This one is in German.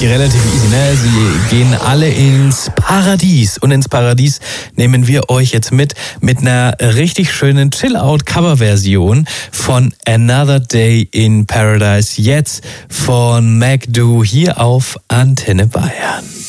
eigentlich relativ easy, ne? Sie gehen alle ins Paradies. Und ins Paradies nehmen wir euch jetzt mit einer richtig schönen Chill-Out-Cover-Version von Another Day in Paradise. Jetzt von McDo hier auf Antenne Bayern.